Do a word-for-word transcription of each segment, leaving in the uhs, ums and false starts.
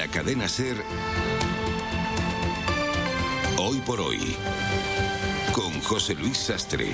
la cadena SER, Hoy por Hoy, con José Luis Sastre.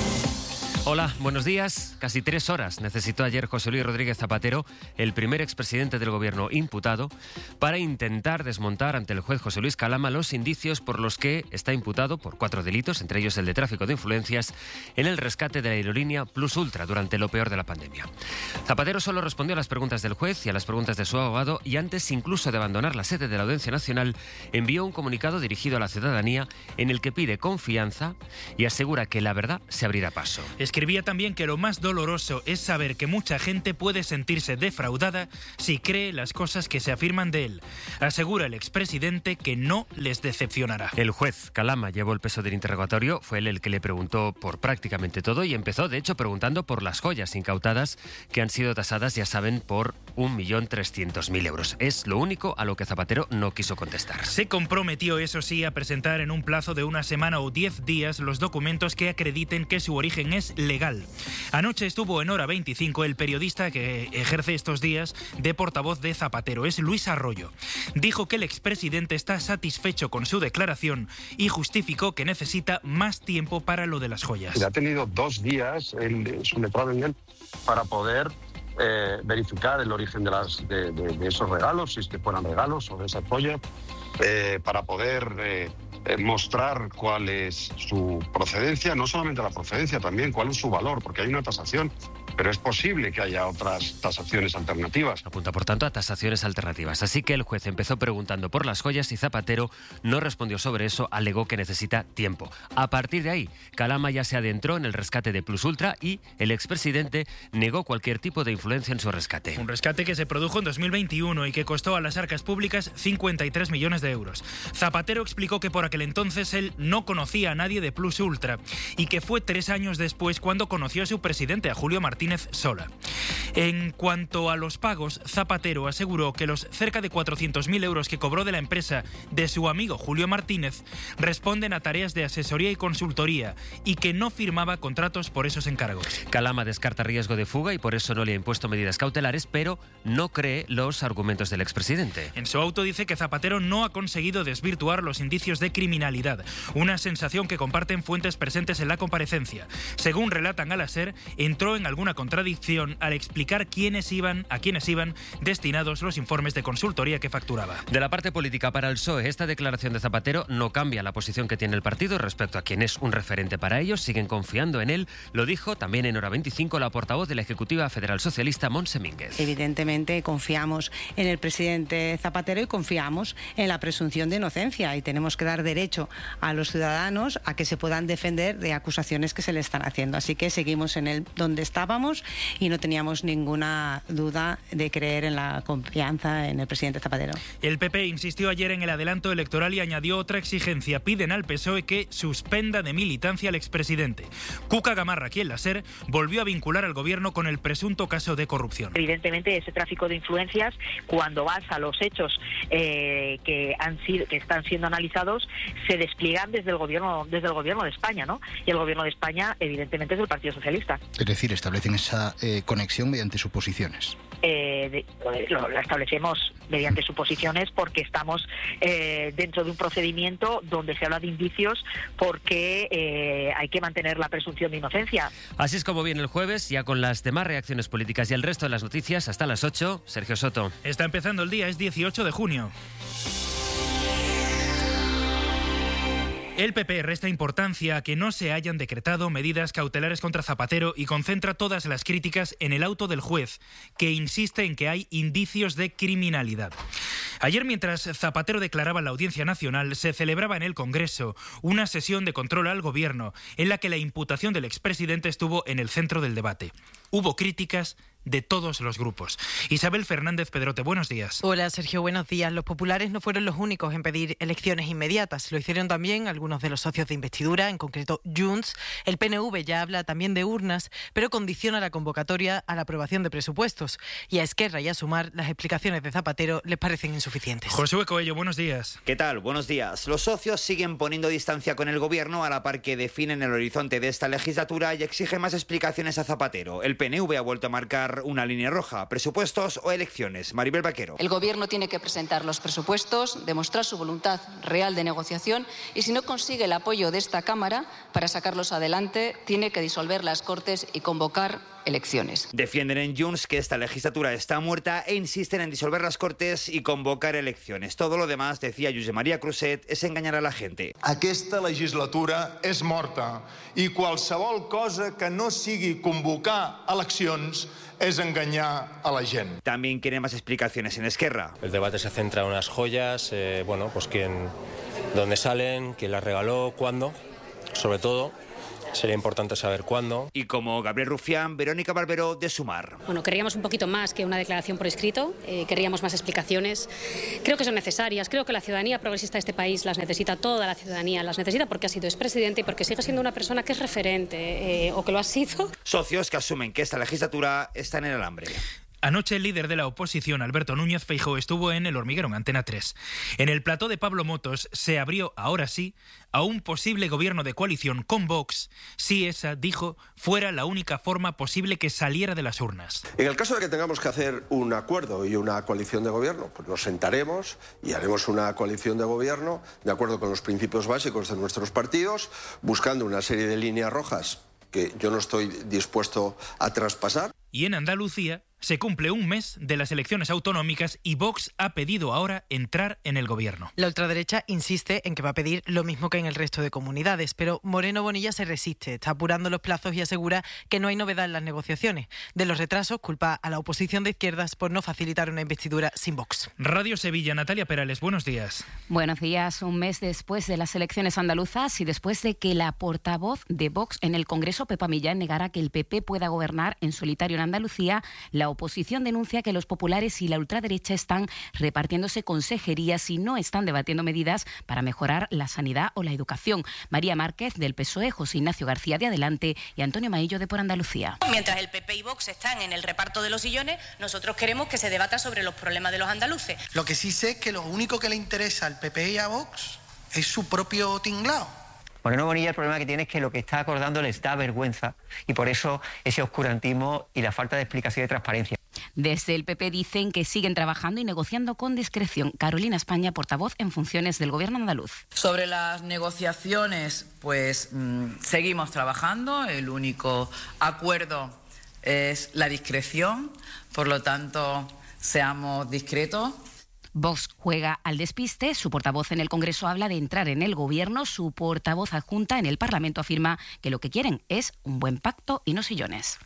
Hola, buenos días. Casi tres horas necesitó ayer José Luis Rodríguez Zapatero, el primer expresidente del gobierno imputado, para intentar desmontar ante el juez José Luis Calama los indicios por los que está imputado por cuatro delitos, entre ellos el de tráfico de influencias, en el rescate de la aerolínea Plus Ultra durante lo peor de la pandemia. Zapatero solo respondió a las preguntas del juez y a las preguntas de su abogado, y antes incluso de abandonar la sede de la Audiencia Nacional, envió un comunicado dirigido a la ciudadanía en el que pide confianza y asegura que la verdad se abrirá paso. Escribía también que lo más doloroso es saber que mucha gente puede sentirse defraudada si cree las cosas que se afirman de él. Asegura el expresidente que no les decepcionará. El juez Calama llevó el peso del interrogatorio, fue él el que le preguntó por prácticamente todo y empezó, de hecho, preguntando por las joyas incautadas que han sido tasadas, ya saben, por un millón trescientos mil euros. Es lo único a lo que Zapatero no quiso contestar. Se comprometió, eso sí, a presentar en un plazo de una semana o diez días los documentos que acrediten que su origen es legal. Anoche estuvo en Hora veinticinco el periodista que ejerce estos días de portavoz de Zapatero, es Luis Arroyo. Dijo que el expresidente está satisfecho con su declaración y justificó que necesita más tiempo para lo de las joyas. Ha tenido dos días el, su letrado en él para poder eh, verificar el origen de, las, de, de, de esos regalos, si es que fueran regalos o de esa joya, eh, para poder... Eh, mostrar cuál es su procedencia, no solamente la procedencia, también cuál es su valor, porque hay una tasación, pero es posible que haya otras tasaciones alternativas. Apunta, por tanto, a tasaciones alternativas. Así que el juez empezó preguntando por las joyas y Zapatero no respondió sobre eso, alegó que necesita tiempo. A partir de ahí, Calama ya se adentró en el rescate de Plus Ultra y el expresidente negó cualquier tipo de influencia en su rescate. Un rescate que se produjo en dos mil veintiuno y que costó a las arcas públicas cincuenta y tres millones de euros. Zapatero explicó que por aquel entonces él no conocía a nadie de Plus Ultra y que fue tres años después cuando conoció a su presidente, a Julio Martínez Sola. En cuanto a los pagos, Zapatero aseguró que los cerca de cuatrocientos mil euros que cobró de la empresa de su amigo Julio Martínez responden a tareas de asesoría y consultoría y que no firmaba contratos por esos encargos. Calama descarta riesgo de fuga y por eso no le ha impuesto medidas cautelares, pero no cree los argumentos del expresidente. En su auto dice que Zapatero no ha conseguido desvirtuar los indicios de criminalidad, una sensación que comparten fuentes presentes en la comparecencia. Según relatan a la SER, entró en alguna contradicción al explicar quiénes iban, a quiénes iban destinados los informes de consultoría que facturaba. De la parte política para el P S O E, esta declaración de Zapatero no cambia la posición que tiene el partido respecto a quien es un referente para ellos, siguen confiando en él. Lo dijo también en Hora veinticinco la portavoz de la Ejecutiva Federal Socialista, Montse Mínguez. Evidentemente confiamos en el presidente Zapatero y confiamos en la presunción de inocencia y tenemos que dar derecho a los ciudadanos a que se puedan defender de acusaciones que se le están haciendo. Así que seguimos en el donde estábamos y no teníamos ninguna duda de creer en la confianza en el presidente Zapatero. El P P insistió ayer en el adelanto electoral y añadió otra exigencia. Piden al P S O E que suspenda de militancia al expresidente. Cuca Gamarra, aquí en la SER, volvió a vincular al gobierno con el presunto caso de corrupción. Evidentemente, ese tráfico de influencias, cuando vas a los hechos eh, que han sido, que están siendo analizados, se despliegan desde el gobierno, desde el gobierno de España, ¿no? Y el gobierno de España, evidentemente, es del Partido Socialista. Es decir, establecen esa eh, conexión mediante suposiciones. Eh, de, lo, lo establecemos mediante suposiciones porque estamos eh, dentro de un procedimiento donde se habla de indicios porque eh, hay que mantener la presunción de inocencia. Así es como viene el jueves, ya con las demás reacciones políticas y el resto de las noticias hasta las ocho. Sergio Soto. Está empezando el día, es dieciocho de junio. El P P resta importancia a que no se hayan decretado medidas cautelares contra Zapatero y concentra todas las críticas en el auto del juez, que insiste en que hay indicios de criminalidad. Ayer, mientras Zapatero declaraba en la Audiencia Nacional, se celebraba en el Congreso una sesión de control al Gobierno en la que la imputación del expresidente estuvo en el centro del debate. Hubo críticas de todos los grupos. Isabel Fernández Pedrote, buenos días. Hola, Sergio, buenos días. Los populares no fueron los únicos en pedir elecciones inmediatas. Lo hicieron también algunos de los socios de investidura, en concreto Junts. El P N V ya habla también de urnas, pero condiciona la convocatoria a la aprobación de presupuestos. Y a Esquerra y a Sumar, las explicaciones de Zapatero les parecen insuficientes. Josué Coello, buenos días. ¿Qué tal? Buenos días. Los socios siguen poniendo distancia con el Gobierno a la par que definen el horizonte de esta legislatura y exigen más explicaciones a Zapatero. El El P N V ha vuelto a marcar una línea roja: presupuestos o elecciones. Maribel Vaquero. El Gobierno tiene que presentar los presupuestos, demostrar su voluntad real de negociación y, si no consigue el apoyo de esta Cámara para sacarlos adelante, tiene que disolver las Cortes y convocar elecciones. Defienden en Junts que esta legislatura está muerta e insisten en disolver las Cortes y convocar elecciones. Todo lo demás, decía Josep María Cruzet, es engañar a la gente. Aquesta legislatura és morta i qualsevol cosa que no sigui convocar eleccions es engañar a la gente. También quieren más explicaciones en Esquerra. El debate se centra en unas joyas, eh, bueno, pues quién, dónde salen, quién las regaló, cuándo, sobre todo. Sería importante saber cuándo. Y como Gabriel Rufián, Verónica Barberó, de Sumar. Bueno, querríamos un poquito más que una declaración por escrito, eh, querríamos más explicaciones. Creo que son necesarias, creo que la ciudadanía progresista de este país las necesita, toda la ciudadanía las necesita, porque ha sido expresidente y porque sigue siendo una persona que es referente, eh, o que lo ha sido. Socios que asumen que esta legislatura está en el alambre. Anoche el líder de la oposición, Alberto Núñez Feijóo, estuvo en El Hormiguero, en Antena tres. En el plató de Pablo Motos se abrió, ahora sí, a un posible gobierno de coalición con Vox, si esa, dijo, fuera la única forma posible que saliera de las urnas. En el caso de que tengamos que hacer un acuerdo y una coalición de gobierno, pues nos sentaremos y haremos una coalición de gobierno de acuerdo con los principios básicos de nuestros partidos, buscando una serie de líneas rojas que yo no estoy dispuesto a traspasar. Y en Andalucía se cumple un mes de las elecciones autonómicas y Vox ha pedido ahora entrar en el gobierno. La ultraderecha insiste en que va a pedir lo mismo que en el resto de comunidades, pero Moreno Bonilla se resiste, está apurando los plazos y asegura que no hay novedad en las negociaciones. De los retrasos culpa a la oposición de izquierdas por no facilitar una investidura sin Vox. Radio Sevilla, Natalia Perales, buenos días. Buenos días. Un mes después de las elecciones andaluzas y después de que la portavoz de Vox en el Congreso, Pepa Millán, negara que el P P pueda gobernar en solitario en Andalucía, la oposición denuncia que los populares y la ultraderecha están repartiéndose consejerías y no están debatiendo medidas para mejorar la sanidad o la educación. María Márquez, del P S O E, José Ignacio García, de Adelante, y Antonio Maillo, de Por Andalucía. Mientras el P P y Vox están en el reparto de los sillones, nosotros queremos que se debata sobre los problemas de los andaluces. Lo que sí sé es que lo único que le interesa al P P y a Vox es su propio tinglao. Moreno Bonilla, el problema que tiene es que lo que está acordando les da vergüenza y por eso ese oscurantismo y la falta de explicación y de transparencia. Desde el P P dicen que siguen trabajando y negociando con discreción. Carolina España, portavoz en funciones del Gobierno andaluz. Sobre las negociaciones, pues mmm, seguimos trabajando. El único acuerdo es la discreción, por lo tanto, seamos discretos. Vox juega al despiste. Su portavoz en el Congreso habla de entrar en el Gobierno. Su portavoz adjunta en el Parlamento afirma que lo que quieren es un buen pacto y no sillones.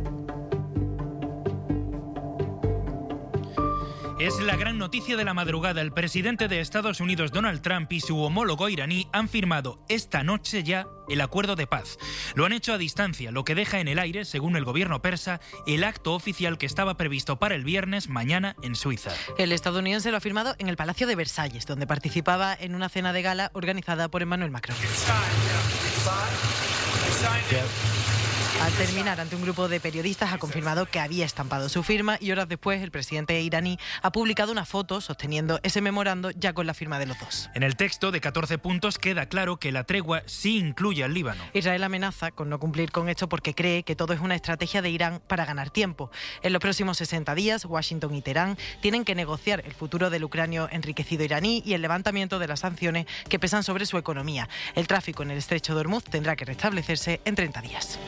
Es la gran noticia de la madrugada. El presidente de Estados Unidos, Donald Trump, y su homólogo iraní han firmado esta noche ya el acuerdo de paz. Lo han hecho a distancia, lo que deja en el aire, según el gobierno persa, el acto oficial que estaba previsto para el viernes mañana en Suiza. El estadounidense lo ha firmado en el Palacio de Versalles, donde participaba en una cena de gala organizada por Emmanuel Macron. Al terminar ante un grupo de periodistas ha confirmado que había estampado su firma y horas después el presidente iraní ha publicado una foto sosteniendo ese memorando ya con la firma de los dos. En el texto de catorce puntos queda claro que la tregua sí incluye al Líbano. Israel amenaza con no cumplir con esto porque cree que todo es una estrategia de Irán para ganar tiempo. En los próximos sesenta días, Washington y Teherán tienen que negociar el futuro del ucranio enriquecido iraní y el levantamiento de las sanciones que pesan sobre su economía. El tráfico en el estrecho de Hormuz tendrá que restablecerse en treinta días.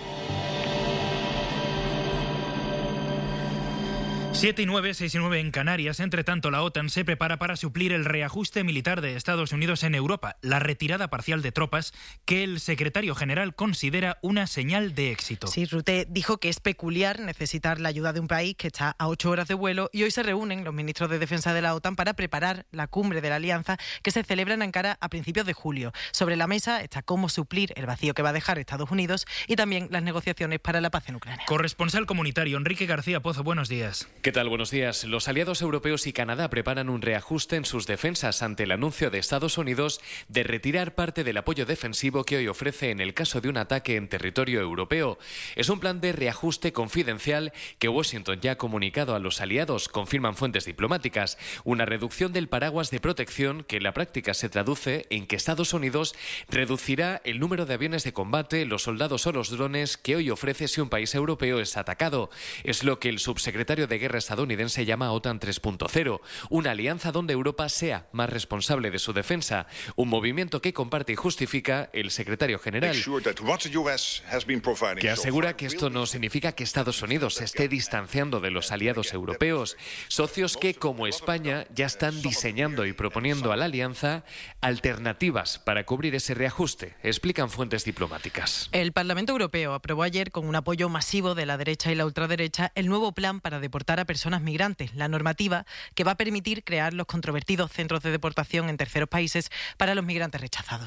siete y nueve, seis y nueve en Canarias. Entre tanto, la OTAN se prepara para suplir el reajuste militar de Estados Unidos en Europa, la retirada parcial de tropas que el secretario general considera una señal de éxito. Sí, Rutte dijo que es peculiar necesitar la ayuda de un país que está a ocho horas de vuelo y hoy se reúnen los ministros de defensa de la OTAN para preparar la cumbre de la alianza que se celebra en Ankara a principios de julio. Sobre la mesa está cómo suplir el vacío que va a dejar Estados Unidos y también las negociaciones para la paz en Ucrania. Corresponsal comunitario Enrique García Pozo, buenos días. ¿Qué ¿Qué tal? Buenos días. Los aliados europeos y Canadá preparan un reajuste en sus defensas ante el anuncio de Estados Unidos de retirar parte del apoyo defensivo que hoy ofrece en el caso de un ataque en territorio europeo. Es un plan de reajuste confidencial que Washington ya ha comunicado a los aliados, confirman fuentes diplomáticas. Una reducción del paraguas de protección que en la práctica se traduce en que Estados Unidos reducirá el número de aviones de combate, los soldados o los drones que hoy ofrece si un país europeo es atacado. Es lo que el subsecretario de Guerra estadounidense llama OTAN tres punto cero, una alianza donde Europa sea más responsable de su defensa, un movimiento que comparte y justifica el secretario general, que asegura que esto no significa que Estados Unidos se esté distanciando de los aliados europeos, socios que, como España, ya están diseñando y proponiendo a la alianza alternativas para cubrir ese reajuste, explican fuentes diplomáticas. El Parlamento Europeo aprobó ayer, con un apoyo masivo de la derecha y la ultraderecha, el nuevo plan para deportar a personas migrantes, la normativa que va a permitir crear los controvertidos centros de deportación en terceros países para los migrantes rechazados.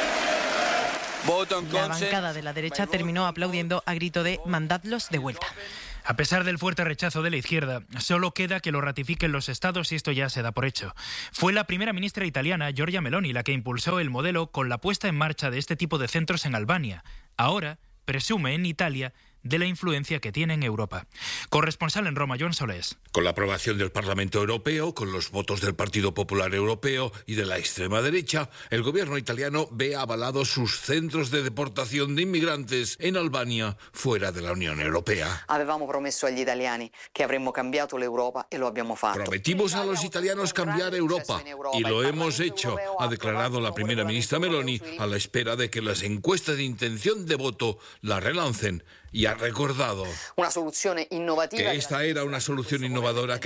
La bancada de la derecha terminó aplaudiendo a grito de «mandadlos de vuelta». A pesar del fuerte rechazo de la izquierda, solo queda que lo ratifiquen los estados y esto ya se da por hecho. Fue la primera ministra italiana, Giorgia Meloni, la que impulsó el modelo con la puesta en marcha de este tipo de centros en Albania. Ahora presume en Italia de la influencia que tiene en Europa. Corresponsal en Roma, Joan Solés. Con la aprobación del Parlamento Europeo, con los votos del Partido Popular Europeo y de la extrema derecha, el gobierno italiano ve avalados sus centros de deportación de inmigrantes en Albania, fuera de la Unión Europea. Avevamo promesso agli italiani che avremmo cambiato l'Europa e lo abbiamo fatto. Prometimos a los italianos cambiar Europa y lo hemos hecho, ha declarado la primera ministra Meloni, a la espera de que las encuestas de intención de voto la relancen, y ha recordado una soluzione innovativa que esta era una solución innovadora que